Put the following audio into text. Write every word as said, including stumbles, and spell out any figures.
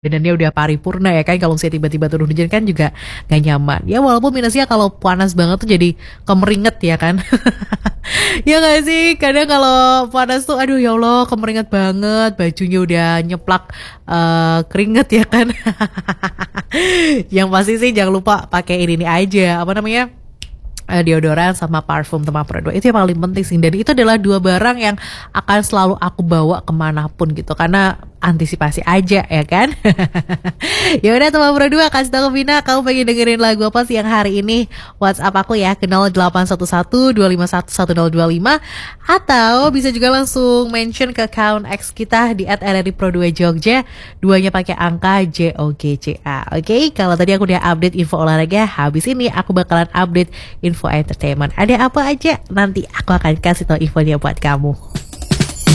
Badannya udah paripurna ya kan, kalau misalnya tiba-tiba turun hujan kan juga nggak nyaman. Ya walaupun minusnya kalau panas banget tuh jadi kemeringet ya kan. Ya nggak sih, kadang kalau panas tuh aduh ya Allah kemeringet banget, bajunya udah nyeplak eh, keringet ya kan. Yang pasti sih jangan lupa pakai ini nih aja, apa namanya, eh, deodoran sama parfum Tema Pro dua, itu yang paling penting sih. Dan itu adalah dua barang yang akan selalu aku bawa kemanapun gitu, karena antisipasi aja ya kan. Ya udah Tema Pro dua, kasih tahu Vina kamu pengen dengerin lagu apa sih yang hari ini. WhatsApp aku ya ke nol delapan satu satu dua lima satu satu nol dua lima, atau bisa juga langsung mention ke account X kita di at r r i pro dua jogja, duanya pakai angka J O G C A. Oke, kalau tadi aku udah update info olahraga, habis ini aku bakalan update info entertainment. Ada apa aja nanti aku akan kasih tahu infonya buat kamu.